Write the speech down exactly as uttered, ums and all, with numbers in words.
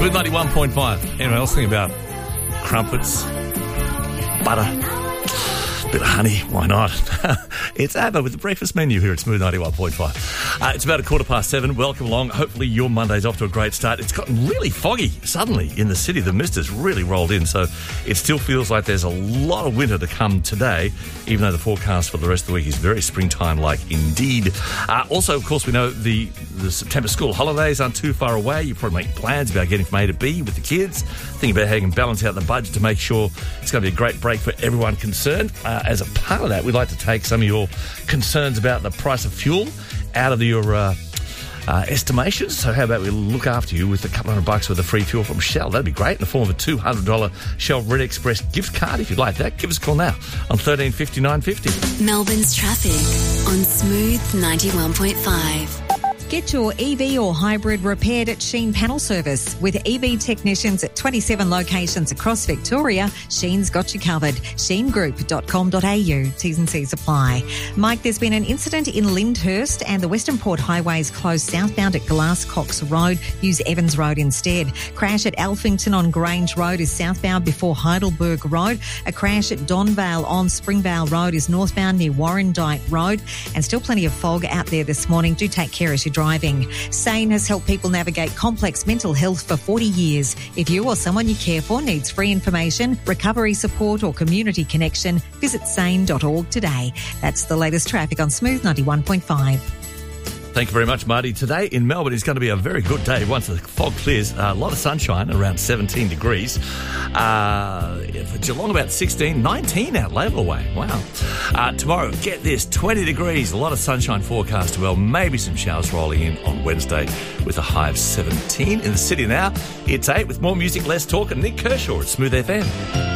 Smooth ninety-one point five. Anyone else think about crumpets, butter, bit of honey? Why not? It's ABBA with the breakfast menu here at Smooth ninety-one point five. Uh, it's about a quarter past seven. Welcome along. Hopefully your Monday's off to a great start. It's gotten really foggy suddenly in the city. The mist has really rolled in, so it still feels like there's a lot of winter to come today, even though the forecast for the rest of the week is very springtime-like indeed. Uh, also, of course, we know the, the September school holidays aren't too far away. You're probably making plans about getting from A to B with the kids, thinking about how you can balance out the budget to make sure it's going to be a great break for everyone concerned. Uh, as a part of that, we'd like to take some of your concerns about the price of fuel out of your uh, uh, estimations. So how about we look after you with a couple hundred bucks worth of free fuel from Shell? That'd be great, in the form of a two hundred dollars Shell Red Express gift card. If you'd like that, give us a call now on thirteen fifty, nine fifty. Melbourne's traffic on Smooth ninety-one point five. Get your E V or hybrid repaired at Sheen Panel Service. With E V technicians at twenty-seven locations across Victoria, Sheen's got you covered. sheen group dot com dot a u. T's and C's apply. Mike, there's been an incident in Lyndhurst and the Western Port Highway is closed southbound at Glasscox Road. Use Evans Road instead. Crash at Alphington on Grange Road is southbound before Heidelberg Road. A crash at Donvale on Springvale Road is northbound near Warrandyte Road. And still plenty of fog out there this morning. Do take care as you driving. SANE has helped people navigate complex mental health for forty years. If you or someone you care for needs free information, recovery support or community connection, visit sane dot org today. That's the latest traffic on Smooth ninety-one point five. Thank you very much, Marty. Today in Melbourne is going to be a very good day once the fog clears. Uh, a lot of sunshine, around seventeen degrees. Uh, for Geelong, about sixteen, nineteen out Labour Way. Wow. Uh, tomorrow, get this, twenty degrees. A lot of sunshine forecast. Well, maybe some showers rolling in on Wednesday with a high of seventeen. In the city now, it's eight with more music, less talk, and Nick Kershaw at Smooth F M.